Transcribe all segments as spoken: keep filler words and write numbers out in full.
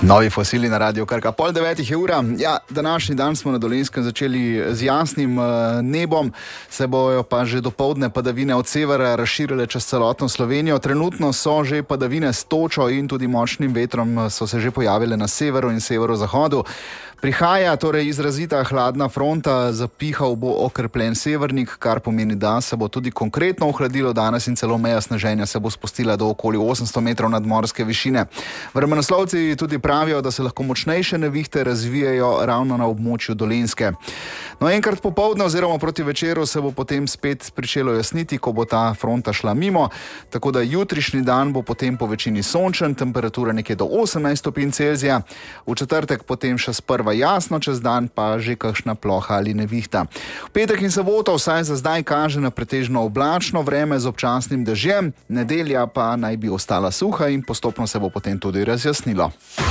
Novi fosili na Radio Krka. Pol devetih je ura. Ja, današnji dan smo na Dolenjskem začeli z jasnim uh, nebom, se bojo pa že dopoldne padavine od severa razširile čez celotno Slovenijo. Trenutno so že padavine s točo in tudi močnim vetrom so se že pojavile na severu in severozahodu. Prihaja torej izrazita hladna fronta, zapihal bo okrepljen severnik, kar pomeni, da se bo tudi konkretno ohladilo danes in celo meja sneženja se bo spustila do okoli osemsto metrov nadmorske višine. Vremenoslovci tudi pravijo, da se lahko močnejše nevihte razvijajo ravno na območju Dolenjske. No, enkrat popoldne oziroma proti večeru se bo potem spet pričelo jasniti, ko bo ta fronta šla mimo, tako da jutrišnji dan bo potem po večini sončen, temperatura nekje do osemnajst stopinj Celzija, v četrtek potem še sprva jasno, čez dan pa že kakšna ploha ali nevihta. V petek in soboto vsaj za zdaj kaže na pretežno oblačno vreme z občasnim dežjem, nedelja pa naj bi ostala suha in postopno se bo potem tudi razjasnilo.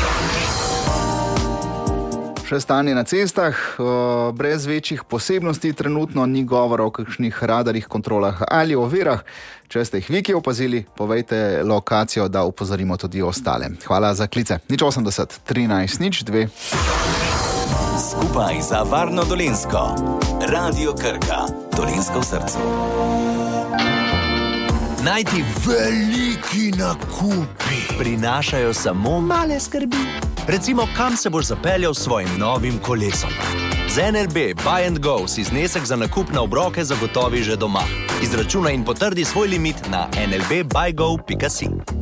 Še stanje na cestah, brez večjih posebnosti, trenutno ni govora o kakšnih radarjih, kontrolah ali ovirah. Če ste jih vi kje opazili, povejte lokacijo, da upozorimo tudi ostale. Hvala za klice. nič osemdeset, trinajst, nič dve. Skupaj za varno Dolenjsko. Radio Krka. Dolenjsko v srcu. Najti veliki nakupi prinašajo samo male skrbi. Recimo, kam se boš zapeljal s svojim novim kolesom. Z N L B Buy and Go si znesek za nakup na obroke zagotovi že doma. Izračunaj in potrdi svoj limit na en el be buy go pika si.